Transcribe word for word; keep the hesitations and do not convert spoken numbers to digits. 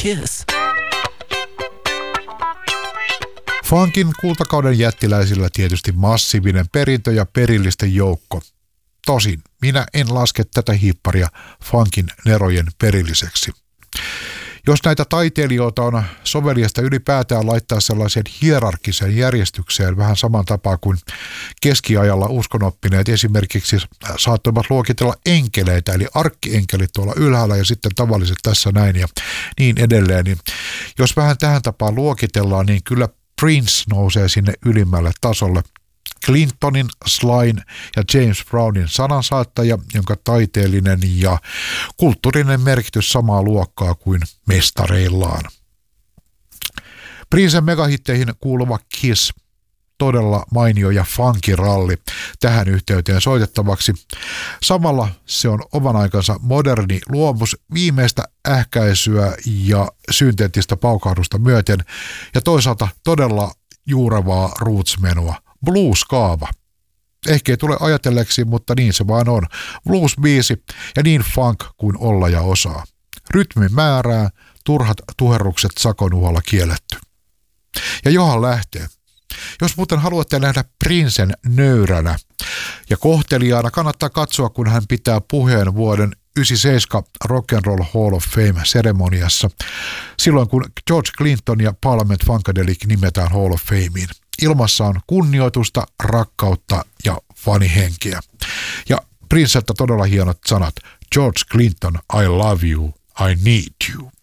kiss. Funkin kultakauden jättiläisillä tietysti massiivinen perintö ja perillisten joukko. Tosin minä en laske tätä hiipparia funkin nerojen perilliseksi. Jos näitä taiteilijoita on soveliasta ylipäätään laittaa sellaiseen hierarkiseen järjestykseen vähän saman tapaa kuin keskiajalla uskonoppineet esimerkiksi saattoivat luokitella enkeleitä, eli arkkienkeli tuolla ylhäällä ja sitten tavalliset tässä näin ja niin edelleen. Niin jos vähän tähän tapaan luokitellaan, niin kyllä Prince nousee sinne ylimmälle tasolle. Clintonin, Slyn ja James Brownin sanansaattaja, jonka taiteellinen ja kulttuurinen merkitys samaa luokkaa kuin mestareillaan. Princen megahitteihin kuuluva Kiss, todella mainio ja funkiralli tähän yhteyteen soitettavaksi. Samalla se on oman aikansa moderni luomus viimeistä ähkäisyä ja synteettistä paukahdusta myöten ja toisaalta todella juurevaa roots-menua. Blues-kaava. Ehkä ei tule ajatelleeksi, mutta niin se vaan on. Blues-biisi ja niin funk kuin olla ja osaa. Rytmin määrää, turhat tuherrukset sakon uhalla kielletty. Ja johan lähtee. Jos muuten haluatte nähdä Princen nöyränä ja kohteliaana, kannattaa katsoa, kun hän pitää puheen vuoden yhdeksänkymmentäseitsemän Rock and Roll Hall of Fame-seremoniassa, silloin kun George Clinton ja Parliament Funkadelic nimetään Hall of Fameen. Ilmassa on kunnioitusta, rakkautta ja fanihenkeä. Ja Princeltä todella hienot sanat. George Clinton, I love you, I need you.